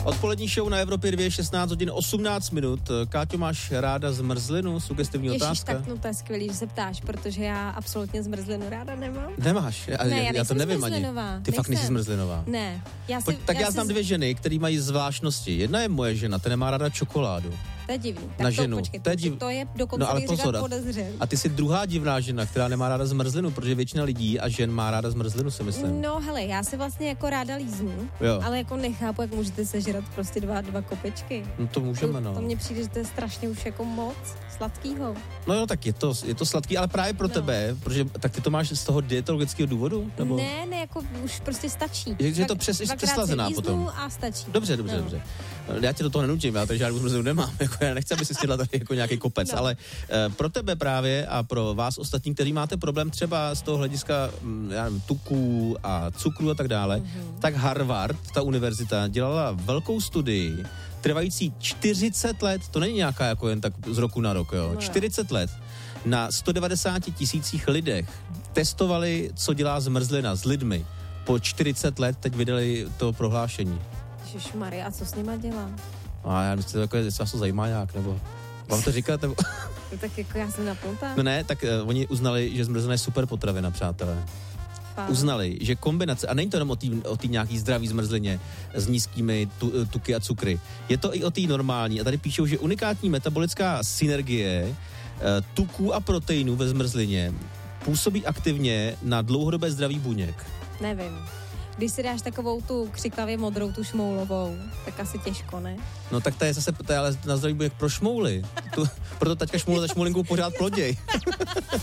Odpolední show na Evropě 2, 16 hodin 18 minut. Káťo, máš ráda zmrzlinu? Sugestivní otázka. Tak no to je skvělý, že se ptáš, protože já absolutně zmrzlinu ráda nemám. Nemáš? Já to nevím ani. Ty fakt nejsi zmrzlinová. Ne. Já znám dvě ženy, které mají zvláštnosti. Jedna je moje žena, ta nemá ráda čokoládu. To je divný. Na ženu. To je dokonce podezřelé. A ty jsi druhá divná žena, která nemá ráda zmrzlinu, protože většina lidí a žen má ráda zmrzlinu, si myslím. No hele, já si vlastně jako ráda líznu, ale jako nechápu, jak můžete sežrat prostě dva kopečky. No to můžeme, no. To mně přijde, že to je strašně už jako moc sladkýho. No jo, tak je to sladký, ale právě pro tebe, protože tak ty to máš z toho dietologického důvodu? Nebo? Ne, jako už prostě stačí. Je to přeslazená potom. A stačí. Dobře. Já tě do toho nenutím, já tady žádnou zmrzlinu nemám. Já nechci, aby si snědla tady jako nějaký kopec, ale pro tebe právě a pro vás ostatní, kteří máte problém třeba z toho hlediska tuků a cukru a tak dále, tak Harvard, ta univerzita, dělala velkou studii, trvající 40 let, to není nějaká jako jen tak z roku na rok, jo, 40 let, na 190 000 lidech testovali, co dělá zmrzlina s lidmi. Po 40 let teď vydali to prohlášení. Ježišmarja, a co s nima dělám? A já myslím, že vás to zajímá nějak, nebo vám to říkat, nebo... No tak jako já jsem napnutá. No ne, tak oni uznali, že zmrzlina je super potravina, přátelé. Uznali, že kombinace, a není to jenom o té nějaký zdravý zmrzlině s nízkými tuky a cukry, je to i o té normální. A tady píšou, že unikátní metabolická synergie tuků a proteinů ve zmrzlině působí aktivně na dlouhodobé zdraví buněk. Nevím. Když si dáš takovou tu křiklavě modrou, tu šmoulovou, tak asi těžko, ne? No tak to je zase ale na zdraví buněk pro šmouly. Proto taťka šmoule za šmoulinkou pořád ploděj.